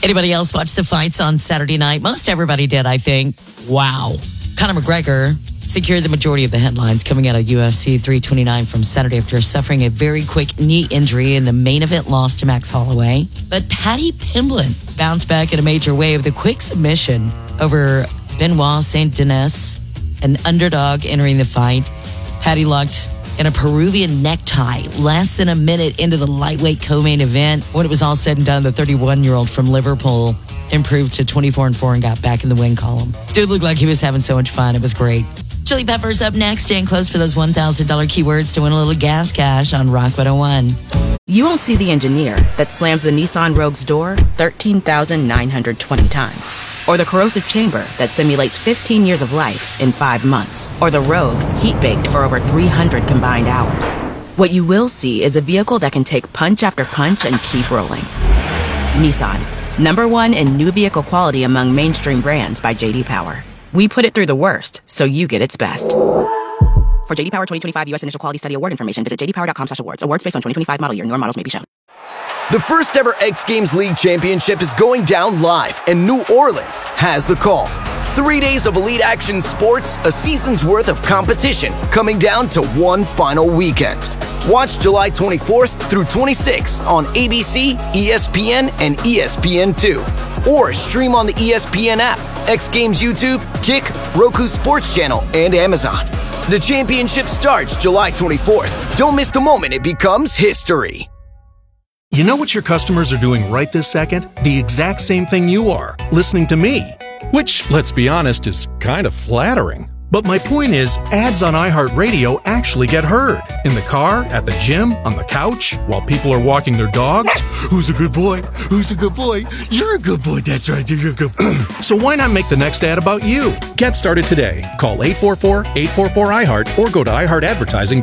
Anybody else watch the fights on Saturday night? Most everybody did, I think. Wow. Conor McGregor secured the majority of the headlines coming out of UFC 329 from Saturday after suffering a very quick knee injury in the main event loss to Max Holloway. But Paddy Pimblett bounced back in a major way with a quick submission over Benoit Saint-Denis, an underdog entering the fight. Paddy locked in a Peruvian necktie less than a minute into the lightweight co-main event. When it was all said and done, the 31-year-old from Liverpool improved to 24-4 and got back in the win column. Dude looked like he was having so much fun. It was great. Chili Peppers up next. Stand close for those $1,000 keywords to win a little gas cash on Rock 101. You won't see the engineer that slams the Nissan Rogue's door 13,920 times. Or the corrosive chamber that simulates 15 years of life in 5 months. Or the Rogue heat-baked for over 300 combined hours. What you will see is a vehicle that can take punch after punch and keep rolling. Nissan, #1 in new vehicle quality among mainstream brands by J.D. Power. We put it through the worst, so you get its best. For J.D. Power 2025 U.S. Initial Quality Study Award information, visit jdpower.com/awards. Awards based on 2025 model year. Newer models may be shown. The first ever X Games League Championship is going down live, and New Orleans has the call. 3 days of elite action sports, a season's worth of competition, coming down to one final weekend. Watch July 24th through 26th on ABC, ESPN, and ESPN2. Or stream on the ESPN app, X Games YouTube, Kick, Roku Sports Channel, and Amazon. The championship starts July 24th. Don't miss the moment it becomes history. You know what your customers are doing right this second? The exact same thing you are, listening to me. Which, let's be honest, is kind of flattering. But my point is, ads on iHeartRadio actually get heard. In the car, at the gym, on the couch, while people are walking their dogs. Who's a good boy? Who's a good boy? You're a good boy, that's right, you're a good boy. So why not make the next ad about you? Get started today. Call 844-844-iHeart or go to iHeartAdvertising.com.